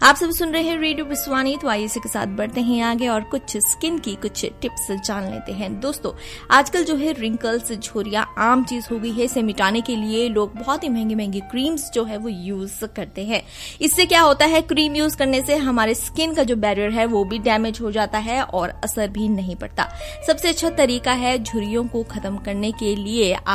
आप सब सुन रहे हैं रेडियो विश्वानी। तो आइए इसी के साथ बढ़ते हैं आगे और कुछ स्किन की कुछ टिप्स जान लेते हैं। दोस्तों, आजकल जो है रिंकल्स, झुर्रियां आम चीज हो गई है। इसे मिटाने के लिए लोग बहुत ही महंगी महंगी क्रीम्स जो है वो यूज करते हैं। इससे क्या होता है, क्रीम यूज करने से हमारे स्किन का जो बैरियर है वो भी डैमेज हो जाता है और असर भी नहीं पड़ता। सबसे अच्छा तरीका है झुर्रियों को खत्म करने के लिए